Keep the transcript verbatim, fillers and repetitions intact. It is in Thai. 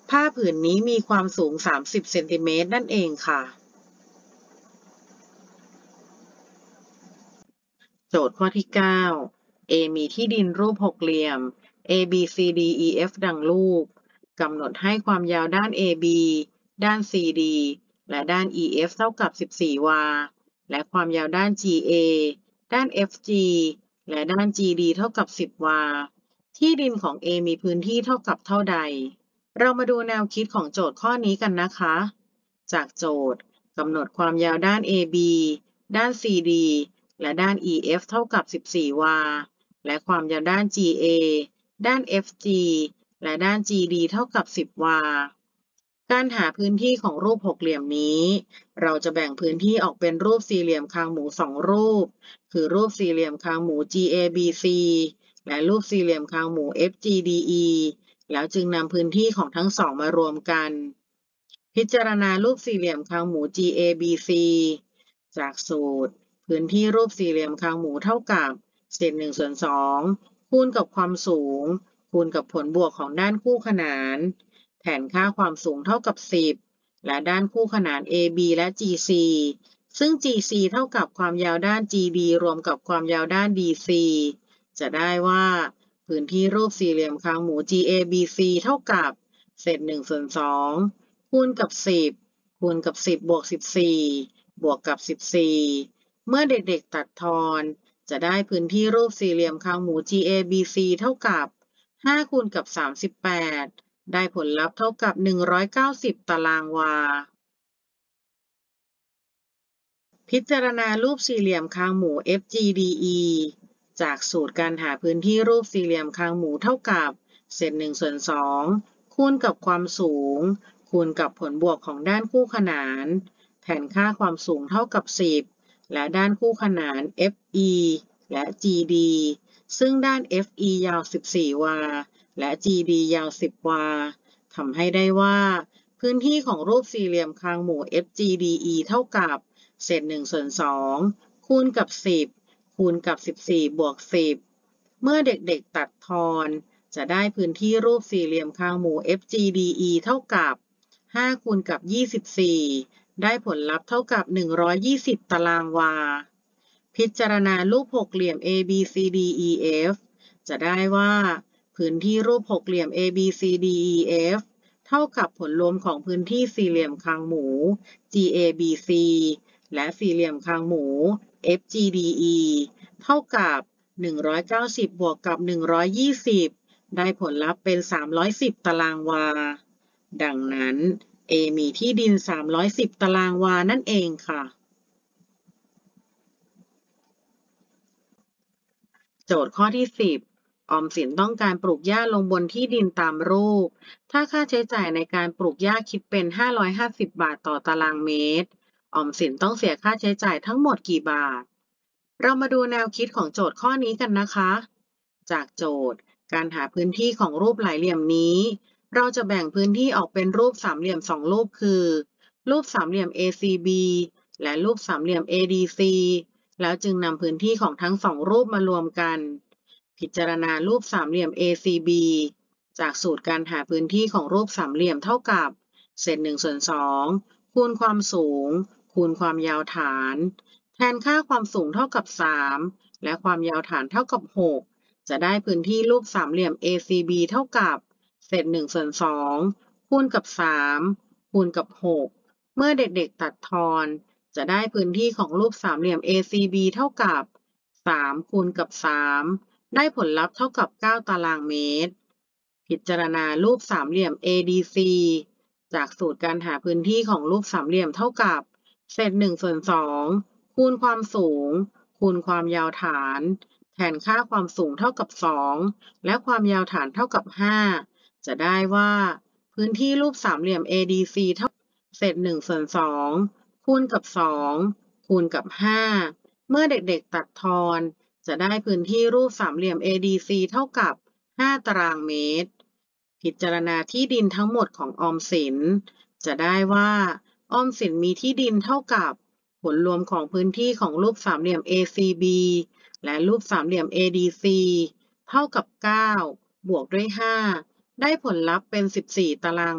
ผ้าผืนนี้มีความสูงสามสิบเซนติเมตรนั่นเองค่ะโจทย์ข้อที่เก้า A มีที่ดินรูปหกเหลี่ยม A B C D E F ดังรูปกำหนดให้ความยาวด้าน เอ บี ด้าน ซี ดี และด้าน อี เอฟ เท่ากับสิบสี่วาและความยาวด้าน จี เอ ด้าน เอฟ จี และด้าน จี ดี เท่ากับสิบวาที่ดินของ A มีพื้นที่เท่ากับเท่าใดเรามาดูแนวคิดของโจทย์ข้อนี้กันนะคะจากโจทย์กำหนดความยาวด้าน เอ บี ด้าน ซี ดี และด้าน อี เอฟ เท่ากับสิบสี่วาและความยาวด้าน จี เอ ด้าน เอฟ จี และด้าน จี ดี เท่ากับสิบวาการหาพื้นที่ของรูปหกเหลี่ยมนี้เราจะแบ่งพื้นที่ออกเป็นรูปสี่เหลี่ยมคางหมูสองรูปคือรูปสี่เหลี่ยมคางหมู จี เอ บี ซี และรูปสี่เหลี่ยมคางหมู เอฟ จี ดี อี แล้วจึงนำพื้นที่ของทั้งสองมารวมกันพิจารณารูปสี่เหลี่ยมคางหมู จี เอ บี ซี จากสูตรพื้นที่รูปสี่เหลี่ยมคางหมูเท่ากับเศษหนึ่งส่วนสองคูณกับความสูงคูณกับผลบวกของด้านคู่ขนานแทนค่าความสูงเท่ากับสิบและด้านคู่ขนาน เอ บี และ จี ซี ซึ่ง จี ซี เท่ากับความยาวด้าน จี ดี รวมกับความยาวด้าน ดี ซี จะได้ว่าพื้นที่รูปสี่เหลี่ยมคางหมู จี เอ บี ซี เท่ากับเศษหนึ่งส่วนสองคูณกับสิบคูณกับสิบบวกสิบสี่บวกกับสิบสี่เมื่อเด็กๆตัดทอนจะได้พื้นที่รูปสี่เหลี่ยมคางหมู จี เอ บี ซี เท่ากับห้าคูณกับสามสิบแปดได้ผลลัพธ์เท่ากับหนึ่งร้อยเก้าสิบตารางวาพิจารณารูปสี่เหลี่ยมคางหมู เอฟ จี ดี อี จากสูตรการหาพื้นที่รูปสี่เหลี่ยมคางหมูเท่ากับเศษหนึ่งส่วนสองคูณกับความสูงคูณกับผลบวกของด้านคู่ขนานแทนค่าความสูงเท่ากับสิบและด้านคู่ขนาน เอฟ อี และ จี ดี ซึ่งด้าน เอฟ อี ยาวสิบสี่วาและ จี ดี ยาวสิบวาทำให้ได้ว่าพื้นที่ของรูปสี่เหลี่ยมคางหมู เอฟ จี ดี อี เท่ากับเศษหนึ่งส่วนสองคูณกับสิบคูณกับสิบสี่บวกสิบเมื่อเด็กๆตัดทอนจะได้พื้นที่รูปสี่เหลี่ยมคางหมู เอฟ จี ดี อี เท่ากับห้าคูณกับยี่สิบสี่ได้ผลลัพธ์เท่ากับหนึ่งร้อยยี่สิบตารางวาพิจารณารูปหกเหลี่ยม A B C D E F จะได้ว่าพื้นที่รูปหกเหลี่ยม A B C D E F เท่ากับผลรวมของพื้นที่สี่เหลี่ยมคางหมู G A B C และสี่เหลี่ยมคางหมู เอฟ จี ดี อี เท่ากับหนึ่งร้อยเก้าสิบบวกกับหนึ่งร้อยยี่สิบได้ผลลัพธ์เป็นสามร้อยสิบตารางวาดังนั้น A มีที่ดินสามร้อยสิบตารางวานั่นเองค่ะโจทย์ข้อที่สิบออมสินต้องการปลูกหญ้าลงบนที่ดินตามรูปถ้าค่าใช้จ่ายในการปลูกหญ้าคิดเป็นห้าร้อยห้าสิบบาทต่อตารางเมตรออมสินต้องเสียค่าใช้จ่ายทั้งหมดกี่บาทเรามาดูแนวคิดของโจทย์ข้อนี้กันนะคะจากโจทย์การหาพื้นที่ของรูปหลายเหลี่ยมนี้เราจะแบ่งพื้นที่ออกเป็นรูปสามเหลี่ยมสองรูปคือรูปสามเหลี่ยม เอ ซี บี และรูปสามเหลี่ยม เอ ดี ซี แล้วจึงนำพื้นที่ของทั้งสองรูปมารวมกัน พิจารณารูปสามเหลี่ยม เอ ซี บี จากสูตรการหาพื้นที่ของรูปสามเหลี่ยมเท่ากับเศษหนึ่งส่วนสองคูณความสูงคูณความยาวฐานแทนค่าความสูงเท่ากับสามและความยาวฐานเท่ากับหกจะได้พื้นที่รูปสามเหลี่ยม เอ ซี บี เท่ากับเศษหนึ่งส่วนสองคูณกับสามคูณกับหกเมื่อเด็กๆตัดทอนจะได้พื้นที่ของรูปสามเหลี่ยม เอ ซี บี เท่ากับสามคูณกับสามได้ผลลัพธ์เท่ากับเก้าตารางเมตรพิจารณารูปสามเหลี่ยม เอ ดี ซี จากสูตรการหาพื้นที่ของรูปสามเหลี่ยมเท่ากับเศษหนึ่งส่วนสองคูณความสูงคูณความยาวฐานแทนค่าความสูงเท่ากับสองและความยาวฐานเท่ากับห้าจะได้ว่าพื้นที่รูปสามเหลี่ยม เอ ดี ซี เท่าเศษหนึ่งส่วนสองคูณกับสองคูณกับห้าเมื่อเด็กๆตัดทอนจะได้พื้นที่รูปสามเหลี่ยม เอ ดี ซี เท่ากับห้าตารางเมตรพิจารณาที่ดินทั้งหมดของออมสินจะได้ว่าออมสินมีที่ดินเท่ากับผลรวมของพื้นที่ของรูปสามเหลี่ยม เอ ซี บี และรูปสามเหลี่ยม เอ ดี ซี เท่ากับเก้าบวกด้วยห้าได้ผลลัพธ์เป็นสิบสี่ตาราง